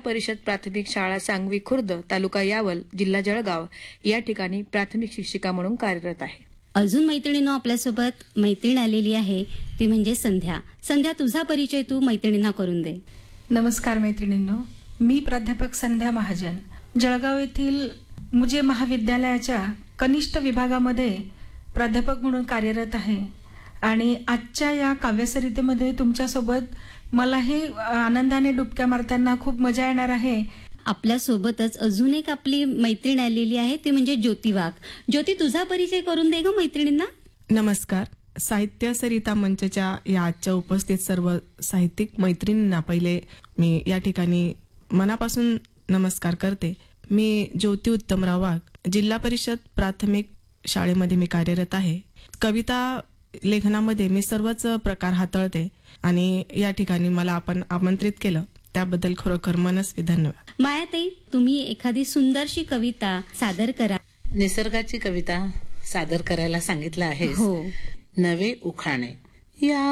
परिषद प्राथमिक शाळा सांगवी खुर्द, तालुका यावल, जिल्हा जळगाव या ठिकाणी प्राथमिक शिक्षिका म्हणून कार्यरत आहे. अजून मैत्रिणींनो आपल्यासोबत मैत्रीण आलेली आहे, ती म्हणजे संध्या. संध्या, तुझा परिचय तू मैत्रिणींना करून दे. नमस्कार मैत्रिणींनो, मी प्राध्यापक संध्या महाजन, जळगाव येथील मुजे महाविद्यालयाच्या कनिष्ठ विभागामध्ये प्राध्यापक म्हणून कार्यरत आहे. आणि आजच्या या काव्यसरितेमध्ये तुमच्यासोबत मलाही आनंदाने डुबक्या मारताना खूप मजा येणार आहे. आपल्यासोबतच अजून एक आपली मैत्रीण आलेली आहे, ती म्हणजे ज्योती वाघ. ज्योती, तुझा परिचय करून दे ग मैत्रिणींना. नमस्कार. साहित्य सरिता मंचच्या या आजच्या उपस्थित सर्व साहित्यिक मैत्रिणींना पहिले मी या ठिकाणी मनापासून नमस्कार करते. मी ज्योती उत्तमराव वाघ, जिल्हा परिषद प्राथमिक शाळेमध्ये मी कार्यरत आहे. कविता लेखनामध्ये मी सर्वच प्रकार हाताळते आणि या ठिकाणी मला आपण आमंत्रित केलं त्याबद्दल खरोखर मनस्वी धन्यवाद. मायाताई, तुम्ही एखादी सुंदरशी कविता सादर करा. निसर्गाची कविता सादर करायला सांगितलं आहे. हो. नवे उखाणे. या